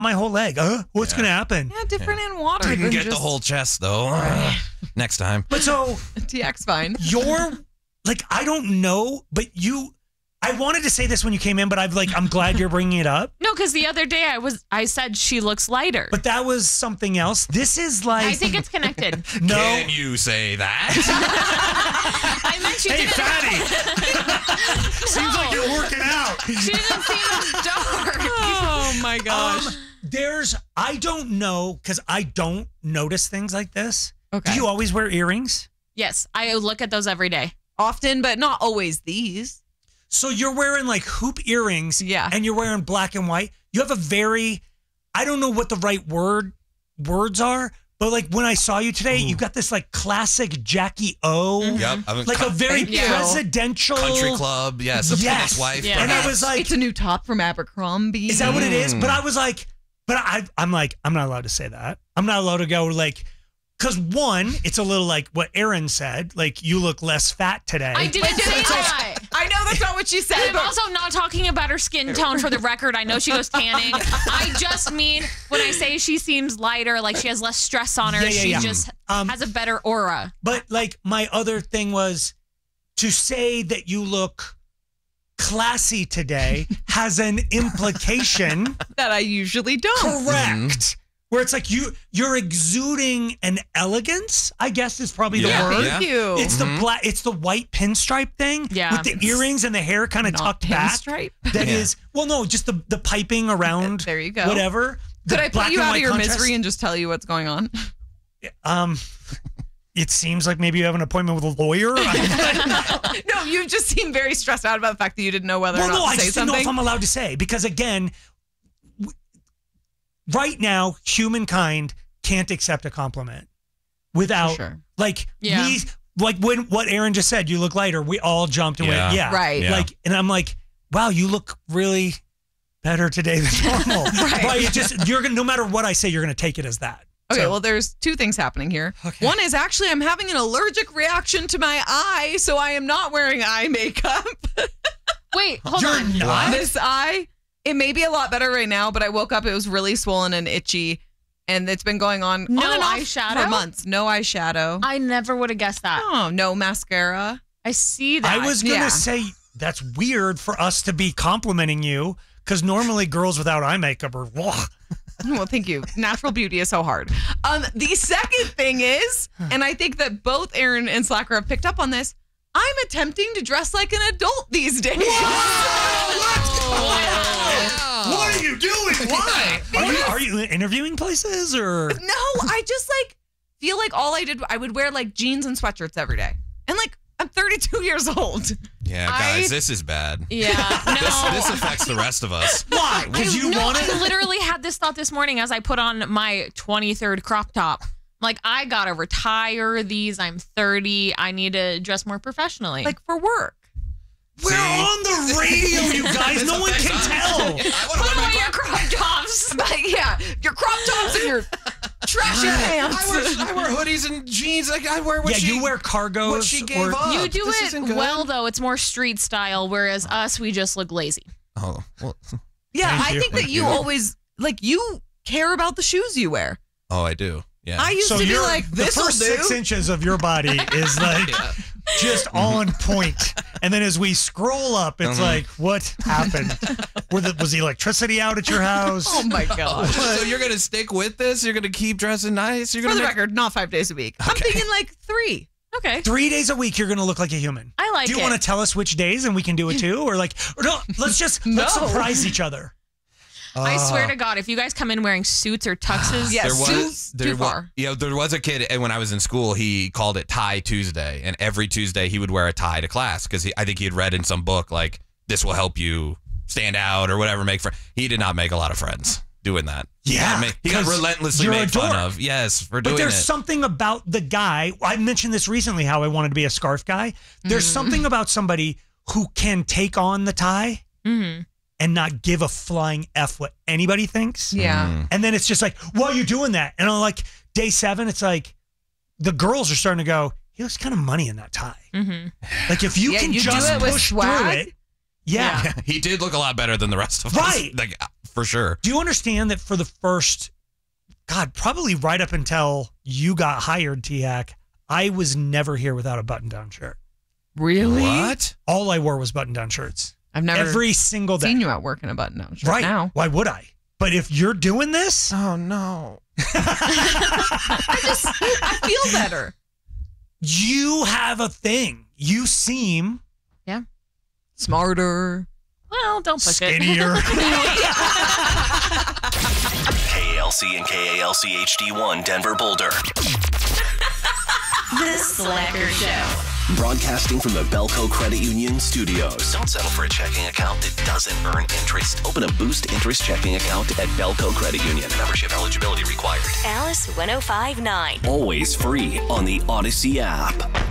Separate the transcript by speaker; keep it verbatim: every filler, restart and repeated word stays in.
Speaker 1: my whole leg. Uh, what's yeah. going to happen?
Speaker 2: Yeah, different yeah. in water.
Speaker 3: Didn't get
Speaker 2: just...
Speaker 3: the whole chest, though. Right. Next time.
Speaker 1: But so...
Speaker 2: T X fine.
Speaker 1: You're, like, I don't know, but you... I wanted to say this when you came in, but I've like I'm glad you're bringing it up.
Speaker 4: No, because the other day I was I said she looks lighter,
Speaker 1: but that was something else. This is like
Speaker 4: I think it's connected.
Speaker 3: No, can you say that?
Speaker 4: I meant she
Speaker 1: hey,
Speaker 4: didn't.
Speaker 1: fatty. Seems
Speaker 4: no.
Speaker 1: like you're working out.
Speaker 4: She didn't seem as dark.
Speaker 2: Oh my gosh.
Speaker 1: Um, there's I don't know because I don't notice things like this.
Speaker 2: Okay.
Speaker 1: Do you always wear earrings?
Speaker 4: Yes, I look at those every day.
Speaker 2: Often, but not always these.
Speaker 1: So you're wearing like hoop earrings,
Speaker 2: yeah,
Speaker 1: and you're wearing black and white. You have a very, I don't know what the right word words are, but like when I saw you today, you got this like classic Jackie O,
Speaker 3: mm-hmm. yep,
Speaker 1: like co- a very
Speaker 2: Thank
Speaker 1: presidential
Speaker 3: you. Country club, yes, a
Speaker 1: yes.
Speaker 3: wife.
Speaker 1: Yeah. And I was like,
Speaker 2: it's a new top from Abercrombie.
Speaker 1: Is that what it is? But I was like, but I, I'm like, I'm not allowed to say that. I'm not allowed to go like. Because one, it's a little like what Erin said, like you look less fat today.
Speaker 4: I didn't say that.
Speaker 2: I know that's not what she said.
Speaker 4: I'm also not talking about her skin tone for the record. I know she goes tanning. I just mean when I say she seems lighter, like she has less stress on her. Yeah, yeah, she yeah. just um, has a better aura.
Speaker 1: But like my other thing was to say that you look classy today has an implication
Speaker 2: that I usually don't.
Speaker 1: Correct. Mm-hmm. Where it's like you, you're exuding an elegance, I guess is probably
Speaker 2: yeah,
Speaker 1: the word.
Speaker 2: Thank you.
Speaker 1: It's
Speaker 2: mm-hmm.
Speaker 1: the black, it's the white pinstripe thing
Speaker 4: yeah.
Speaker 1: with the earrings and the hair kind of tucked
Speaker 2: pinstripe?
Speaker 1: back. That
Speaker 3: yeah.
Speaker 1: is, well, no, just the, the piping around.
Speaker 2: There you go.
Speaker 1: Whatever.
Speaker 2: Could I put you out of your
Speaker 1: contrast.
Speaker 2: misery and just tell you what's going on?
Speaker 1: Um, it seems like maybe you have an appointment with a lawyer.
Speaker 2: No, you just seem very stressed out about the fact that you didn't know whether
Speaker 1: well,
Speaker 2: or not
Speaker 1: no,
Speaker 2: to
Speaker 1: I
Speaker 2: say
Speaker 1: just
Speaker 2: something.
Speaker 1: didn't know if I'm allowed to say because again, w- right now, humankind can't accept a compliment without
Speaker 2: sure.
Speaker 1: like
Speaker 4: yeah.
Speaker 1: me, like when what Erin just said, you look lighter. We all jumped and
Speaker 3: yeah.
Speaker 1: went, yeah,
Speaker 2: right.
Speaker 3: Yeah.
Speaker 1: Like, and I'm like, wow, you look really better today than normal.
Speaker 2: right.
Speaker 1: Right. It just you're gonna no matter what I say, you're gonna take it as that.
Speaker 2: Okay,
Speaker 1: so,
Speaker 2: well, there's two things happening here.
Speaker 1: Okay.
Speaker 2: One is actually I'm having an allergic reaction to my eye, so I am not wearing eye makeup.
Speaker 4: Wait, hold
Speaker 1: you're
Speaker 4: on.
Speaker 1: Not?
Speaker 2: This eye, it may be a lot better right now, but I woke up, it was really swollen and itchy, and it's been going on,
Speaker 4: no
Speaker 2: on and off
Speaker 4: eyeshadow?
Speaker 2: for months. No eyeshadow.
Speaker 4: I never would have guessed that.
Speaker 2: Oh, no mascara.
Speaker 4: I see that.
Speaker 1: I was gonna
Speaker 2: Yeah.
Speaker 1: say that's weird for us to be complimenting you because normally girls without eye makeup are. Ugh.
Speaker 2: Well, thank you. Natural beauty is so hard. Um, the second thing is, and I think that both Erin and Slacker have picked up on this, I'm attempting to dress like an adult these days.
Speaker 1: Whoa, what are you doing? Why? Are you, are you interviewing places or?
Speaker 2: No, I just like feel like all I did, I would wear like jeans and sweatshirts every day. And like, I'm thirty-two years old.
Speaker 3: Yeah, guys,
Speaker 4: I,
Speaker 3: this is bad.
Speaker 4: Yeah, no.
Speaker 3: This, this affects the rest of us.
Speaker 1: Why? Because you
Speaker 4: no,
Speaker 1: want it?
Speaker 4: I literally had this thought this morning as I put on my twenty-third crop top. Like, I gotta retire these. I'm thirty. I need to dress more professionally.
Speaker 2: Like for work.
Speaker 1: We're
Speaker 3: See?
Speaker 1: on the radio, you guys. No one can tell.
Speaker 4: put away your crop tops.
Speaker 2: But yeah, your crop tops and your trashy pants.
Speaker 3: I wear, I wear hoodies and jeans. Like I wear what
Speaker 1: Yeah,
Speaker 3: she,
Speaker 1: you wear cargos.
Speaker 3: what she gave
Speaker 1: or,
Speaker 3: up.
Speaker 4: You do
Speaker 3: This
Speaker 4: it
Speaker 3: isn't good.
Speaker 4: well, though. It's more street style, whereas us, we just look lazy.
Speaker 3: Oh, well,
Speaker 2: Yeah,
Speaker 1: Thank
Speaker 2: I
Speaker 1: you.
Speaker 2: think that you always, like, you care about the shoes you wear.
Speaker 3: oh, I do. Yeah.
Speaker 2: I used
Speaker 1: So
Speaker 2: to be
Speaker 1: you're,
Speaker 2: like,
Speaker 1: the
Speaker 2: this will
Speaker 1: first
Speaker 2: do.
Speaker 1: six inches of your body is like
Speaker 3: Yeah.
Speaker 1: just on point. And then as we scroll up, it's
Speaker 3: Uh-huh.
Speaker 1: like, what happened? Were the, was the electricity out at your house?
Speaker 2: Oh my God.
Speaker 3: So you're gonna stick with this? You're gonna keep dressing nice? You're
Speaker 2: For
Speaker 3: gonna
Speaker 2: the
Speaker 3: make-
Speaker 2: record, not five days a week. I'm
Speaker 1: Okay.
Speaker 2: thinking like three.
Speaker 4: Okay.
Speaker 1: Three days a week, you're going to look like a human.
Speaker 4: I like
Speaker 1: Do you
Speaker 4: it.
Speaker 1: want to tell us which days and we can do it too? Or like, or no, let's just let's
Speaker 2: No.
Speaker 1: surprise each other.
Speaker 4: I swear to God, if you guys come in wearing suits or tuxes,
Speaker 2: Yeah,
Speaker 3: There
Speaker 2: suits,
Speaker 3: was there
Speaker 2: too
Speaker 3: was
Speaker 2: far.
Speaker 3: yeah there was a kid and when I was in school he called it Tie Tuesday and every Tuesday he would wear a tie to class because I think he had read in some book like this will help you stand out or whatever make friends. He did not make a lot of friends doing that. He
Speaker 1: Yeah,
Speaker 3: got, ma- he got
Speaker 1: 'cause
Speaker 3: relentlessly
Speaker 1: you're a
Speaker 3: made fun
Speaker 1: dork.
Speaker 3: of. Yes, for
Speaker 1: But
Speaker 3: doing
Speaker 1: there's
Speaker 3: it.
Speaker 1: something about the guy. I mentioned this recently how I wanted to be a scarf guy. There's
Speaker 2: Mm-hmm.
Speaker 1: something about somebody who can take on the tie
Speaker 4: mm-hmm.
Speaker 1: and not give a flying F what anybody thinks.
Speaker 2: Yeah.
Speaker 3: Mm.
Speaker 1: And then it's just like, why are you doing that? And on like day seven, it's like the girls are starting to go, he looks kind of money in that tie.
Speaker 4: Mm-hmm.
Speaker 1: Like if you
Speaker 2: Yeah,
Speaker 1: can
Speaker 2: you do
Speaker 1: just
Speaker 2: it with
Speaker 1: push
Speaker 2: swag.
Speaker 1: through it. Yeah.
Speaker 3: Yeah. He did look a lot better than the rest of
Speaker 1: right.
Speaker 3: us. Like, for sure.
Speaker 1: Do you understand that for the first, God, probably right up until you got hired, T-Hack, I was never here without a button-down shirt.
Speaker 2: Really?
Speaker 3: What?
Speaker 1: All I wore was button-down shirts.
Speaker 2: I've never
Speaker 1: Every single day.
Speaker 2: seen you at work in a button-down shirt
Speaker 1: right
Speaker 2: now.
Speaker 1: Why would I? But if you're doing this,
Speaker 2: oh no. I just I feel better.
Speaker 1: You have a thing. You seem
Speaker 2: yeah smarter.
Speaker 4: Well, don't push
Speaker 1: skinnier.
Speaker 4: it.
Speaker 5: K A L C and K A L C H D one Denver Boulder.
Speaker 6: The Slacker Show.
Speaker 5: Broadcasting from the Belco Credit Union studios. Don't settle for a checking account that doesn't earn interest. Open a Boost Interest checking account at Belco Credit Union. Membership eligibility required.
Speaker 6: Alice one oh five point nine.
Speaker 5: Always free on the Odyssey app.